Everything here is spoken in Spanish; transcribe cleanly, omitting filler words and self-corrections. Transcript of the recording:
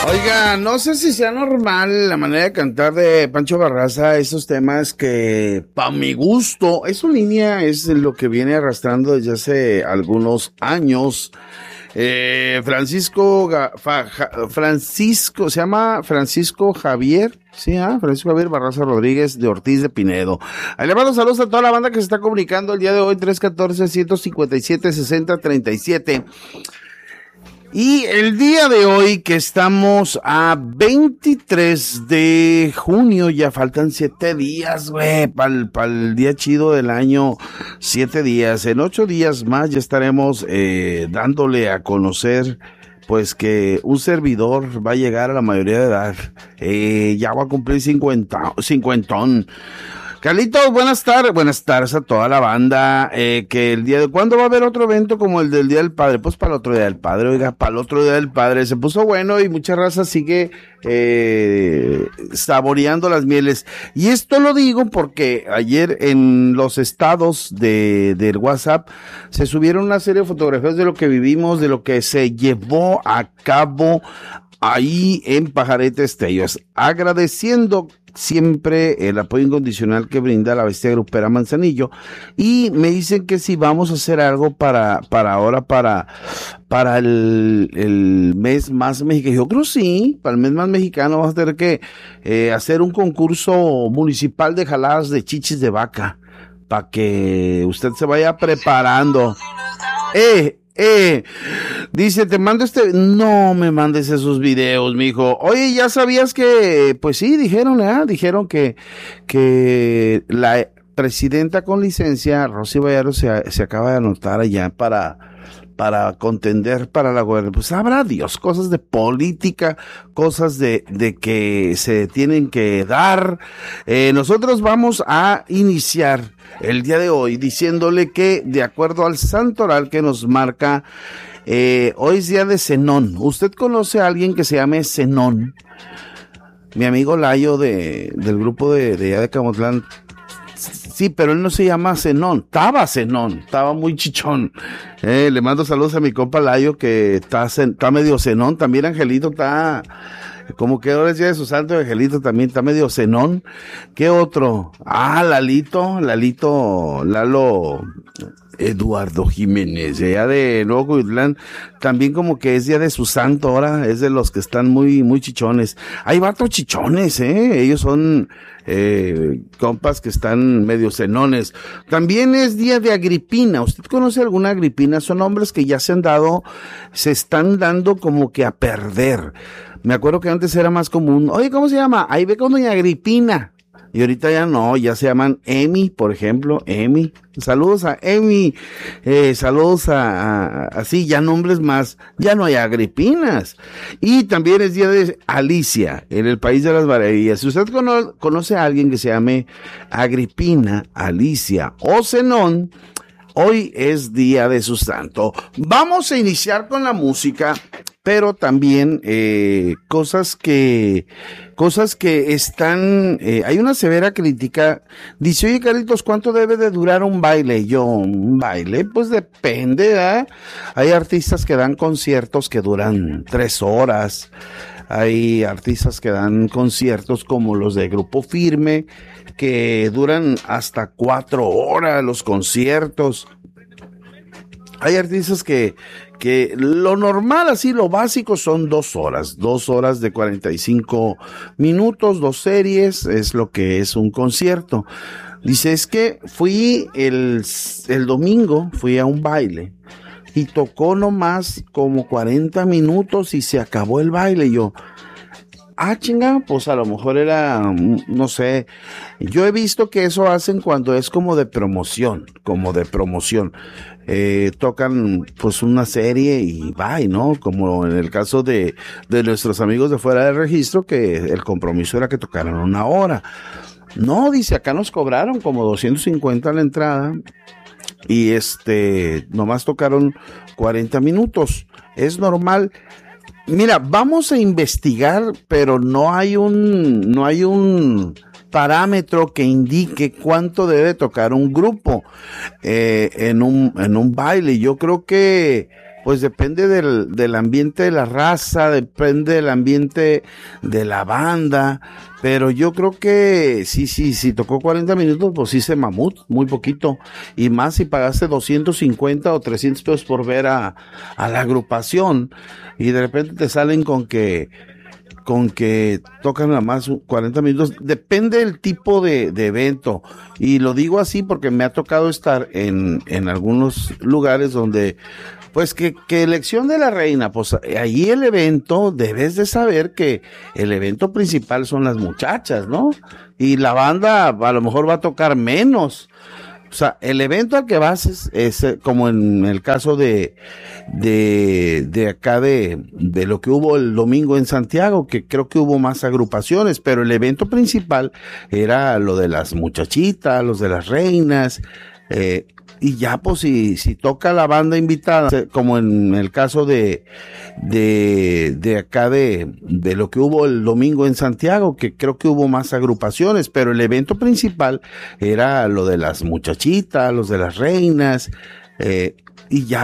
Oiga, no sé si sea normal la manera de cantar de Pancho Barraza, esos temas que, pa' mi gusto, es su línea, es lo que viene arrastrando desde hace algunos años. Francisco, se llama Francisco Javier, sí, Francisco Javier Barraza Rodríguez de Ortiz de Pinedo. Ahí le mando saludos a toda la banda que se está comunicando el día de hoy, 314-157-6037. Y el día de hoy, que estamos a 23 de junio, ya faltan 7 días, güey, pa'l día chido del año, 7 días. En 8 días más ya estaremos dándole a conocer, pues, que un servidor va a llegar a la mayoría de edad. Ya va a cumplir 50. Carlitos, buenas tardes a toda la banda, que el día de, ¿cuándo va a haber otro evento como el del Día del Padre? Pues para el otro Día del Padre, oiga, para el otro Día del Padre, se puso bueno y mucha raza sigue, saboreando las mieles, y esto lo digo porque ayer en los estados del WhatsApp se subieron una serie de fotografías de lo que vivimos, de lo que se llevó a cabo ahí en Pajarete Estellos, agradeciendo siempre el apoyo incondicional que brinda la bestia grupera Manzanillo, y me dicen que si vamos a hacer algo para el mes más mexicano. Yo creo sí, para el mes más mexicano vamos a tener que hacer un concurso municipal de jaladas de chichis de vaca, para que usted se vaya preparando. Dice, te mando no me mandes esos videos, mijo. Oye, ¿ya sabías que, pues sí, dijeron que la presidenta con licencia, Rosy Vallaro, se acaba de anotar allá para contender para la gobernación? Pues sabrá Dios, cosas de política, cosas de que se tienen que dar. Nosotros vamos a iniciar el día de hoy diciéndole que, de acuerdo al santoral que nos marca, hoy es día de Zenón. ¿Usted conoce a alguien que se llame Zenón? Mi amigo Layo del grupo de allá de Camotlán. Sí, pero él no se llama Zenón, estaba muy chichón. Le mando saludos a mi compa Layo, que está medio Zenón. También Angelito está, como que ahora es día de su santo, Angelito también está medio Zenón. ¿Qué otro? Lalo Eduardo Jiménez, allá de Nuevo Coyotlán, también como que es día de su santo ahora, es de los que están muy, muy chichones. Hay vatos chichones, ellos son compas que están medio cenones. También es día de Agripina. ¿Usted conoce alguna Agripina? Son hombres que ya se están dando como que a perder. Me acuerdo que antes era más común. Oye, ¿cómo se llama? Ahí ve con doña Agripina. Y ahorita ya no, ya se llaman Emi, por ejemplo, Emi. Saludos a Emi, saludos así, ya nombres más, ya no hay Agripinas. Y también es día de Alicia, en el País de las Maravillas. Si usted conoce a alguien que se llame Agripina, Alicia o Zenón, hoy es día de su santo. Vamos a iniciar con la música, pero también cosas que están, hay una severa crítica. Dice, oye, Carlitos, ¿cuánto debe de durar un baile? Un baile, pues depende, ¿eh? Hay artistas que dan conciertos que duran 3 horas, hay artistas que dan conciertos como los de Grupo Firme, que duran hasta 4 horas los conciertos. Hay artistas que lo normal, así lo básico, son 2 horas, 2 horas de 45 minutos, 2 series, es lo que es un concierto. Dice, es que fui el domingo, fui a un baile y tocó nomás como 40 minutos y se acabó el baile. Y yo, chinga, pues a lo mejor era, no sé. Yo he visto que eso hacen cuando es como de promoción. Tocan pues una serie y bye, ¿no? Como en el caso de nuestros amigos de Fuera del Registro, que el compromiso era que tocaran 1 hora. No, dice, acá nos cobraron como 250 a la entrada y nomás tocaron 40 minutos. Es normal. Mira, vamos a investigar, pero no hay un parámetro que indique cuánto debe tocar un grupo en un baile. Yo creo que pues depende del ambiente de la raza, depende del ambiente de la banda, pero yo creo que sí, tocó 40 minutos, pues hice Mamut, muy poquito, y más si pagaste 250 o 300 pesos por ver a la agrupación, y de repente te salen con que tocan nada más 40 minutos, depende del tipo de evento, y lo digo así porque me ha tocado estar en algunos lugares donde, pues que elección de la reina, pues ahí el evento, debes de saber que el evento principal son las muchachas, ¿no? Y la banda a lo mejor va a tocar menos. O sea, el evento al que vas es como en el caso de acá de lo que hubo el domingo en Santiago, que creo que hubo más agrupaciones, pero el evento principal era lo de las muchachitas, los de las reinas, y ya pues si toca la banda invitada, como en el caso de acá de lo que hubo el domingo en Santiago, que creo que hubo más agrupaciones, pero el evento principal era lo de las muchachitas, los de las reinas, y ya